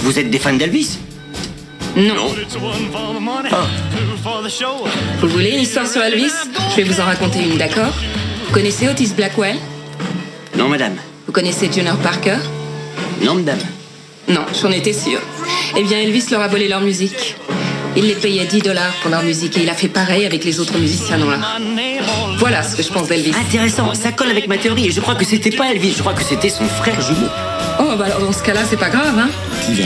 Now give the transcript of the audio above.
Vous êtes des fans d'Elvis? Non. Ah. Vous voulez une histoire sur Elvis? Je vais vous en raconter une, d'accord? Vous connaissez Otis Blackwell? Non, madame. Vous connaissez Junior Parker? Non, madame. Non, j'en étais sûre. Eh bien, Elvis leur a volé leur musique. Il les payait $10 pour leur musique et il a fait pareil avec les autres musiciens noirs. Voilà ce que je pense d'Elvis. Intéressant, ça colle avec ma théorie. Et je crois que c'était pas Elvis, je crois que c'était son frère jumeau. Oh, bah alors dans ce cas-là, c'est pas grave, hein?